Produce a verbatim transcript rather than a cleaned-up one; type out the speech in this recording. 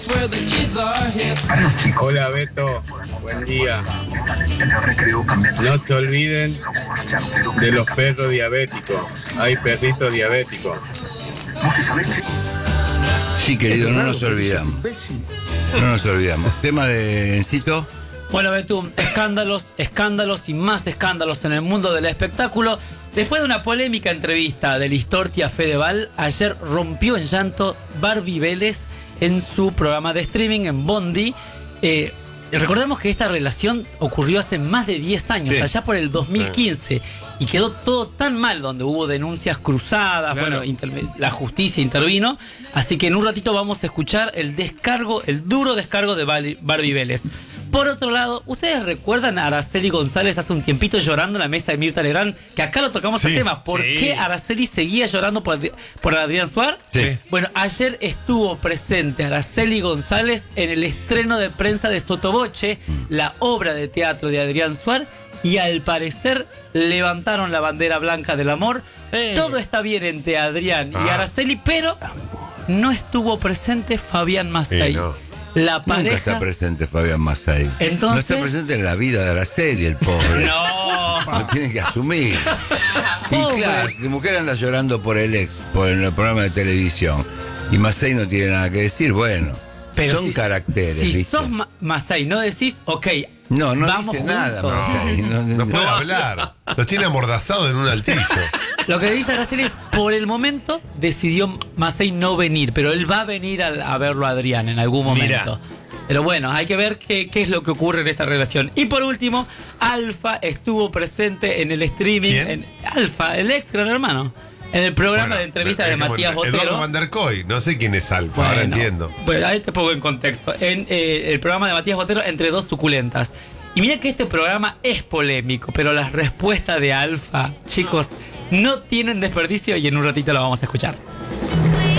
Hola Beto, buen día. No se olviden de los perros diabéticos. Hay perritos diabéticos. Sí, querido, no nos olvidamos. No nos olvidamos. Tema de Encito. Bueno, Beto, escándalos, escándalos y más escándalos en el mundo del espectáculo. Después de una polémica entrevista de Listorti a Fedeval, ayer rompió en llanto Barbie Vélez en su programa de streaming en Bondi. Eh, recordemos que esta relación ocurrió hace más de diez años, sí. allá por el dos mil quince, sí. y quedó todo tan mal, donde hubo denuncias cruzadas, claro. bueno, inter- la justicia intervino. Así que en un ratito vamos a escuchar el descargo, el duro descargo de Barbie Vélez. Por otro lado, ¿ustedes recuerdan a Araceli González hace un tiempito llorando en la mesa de Mirta Legrand? Que acá lo tocamos sí, el tema. ¿Por sí. qué Araceli seguía llorando por, por Adrián Suar? Sí. Bueno, ayer estuvo presente Araceli González en el estreno de prensa de Sotoboche, mm. la obra de teatro de Adrián Suar, y al parecer levantaron la bandera blanca del amor. Eh. Todo está bien entre Adrián ah. y Araceli, pero no estuvo presente Fabián Masay. Eh, no. La pareja... Nunca está presente Fabián Masay. Entonces... No está presente en la vida de Araceli, el pobre. No. Lo tiene que asumir. Y claro, mi mujer anda llorando por el ex, por el programa de televisión. Y Masay no tiene nada que decir, bueno. Pero son si, caracteres. Si ¿viste? sos Ma- Masay, no decís, ok. No, no vamos dice juntos. nada, Masay. No, no, no puede hablar. Lo tiene amordazado en un altillo. Lo que dice Araceli es, por el momento decidió Masay no venir, pero él va a venir a, a verlo a Adrián en algún momento. Mirá. Pero bueno, hay que ver qué, qué es lo que ocurre en esta relación. Y por último, Alfa estuvo presente en el streaming. En, Alfa, el ex Gran Hermano. En el programa bueno, de entrevistas de Matías Botero. Eduardo Van der Koy, no sé quién es Alfa, bueno, ahora entiendo. Pues ahí te pongo en contexto. En eh, el programa de Matías Botero, Entre Dos Suculentas. Y mira que este programa es polémico, pero las respuestas de Alfa, chicos, no tienen desperdicio y en un ratito lo vamos a escuchar.